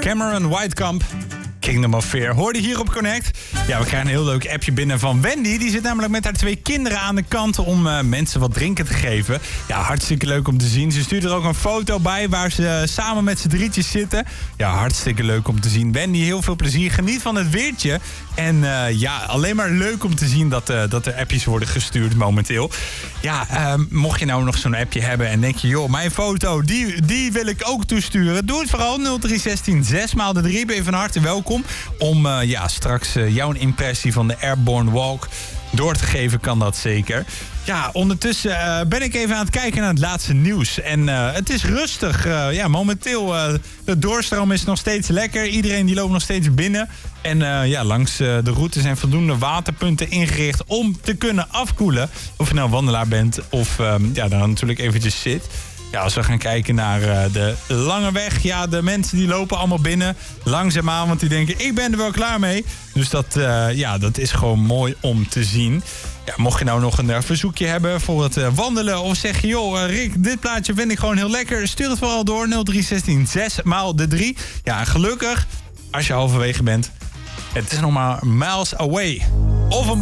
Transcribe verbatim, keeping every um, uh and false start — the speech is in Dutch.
Cameron Whitekamp, Kingdom of Fear. Hoorde hier op Connect. Ja, we krijgen een heel leuk appje binnen van Wendy. Die zit namelijk met haar twee kinderen aan de kant om uh, mensen wat drinken te geven. Ja, hartstikke leuk om te zien. Ze stuurt er ook een foto bij waar ze uh, samen met z'n drietjes zitten. Ja, hartstikke leuk om te zien. Wendy, heel veel plezier. Geniet van het weertje. En uh, ja, alleen maar leuk om te zien dat, uh, dat er appjes worden gestuurd momenteel. Ja, uh, mocht je nou nog zo'n appje hebben en denk je, joh, mijn foto, die, die wil ik ook toesturen. Doe het vooral nul drie een zes zes maal de drie. Ben je van harte welkom om uh, ja, straks uh, jouw impressie van de Airborne Walk door te geven, kan dat zeker. Ja, ondertussen uh, ben ik even aan het kijken naar het laatste nieuws. En uh, het is rustig. Uh, ja, momenteel, uh, de doorstroom is nog steeds lekker. Iedereen die loopt nog steeds binnen. En uh, ja, langs uh, de route zijn voldoende waterpunten ingericht om te kunnen afkoelen. Of je nou wandelaar bent of um, ja, dan natuurlijk eventjes zit. Ja, als we gaan kijken naar uh, de lange weg. Ja, de mensen die lopen allemaal binnen. Langzaamaan, want die denken, ik ben er wel klaar mee. Dus dat, uh, ja, dat is gewoon mooi om te zien. Ja, mocht je nou nog een uh, verzoekje hebben voor het uh, wandelen. Of zeg je, joh, uh, Rick, dit plaatje vind ik gewoon heel lekker. Stuur het vooral door. nul drie een zes zes maal de drie. Ja, en gelukkig, als je halverwege bent, het is nog maar miles away. Of een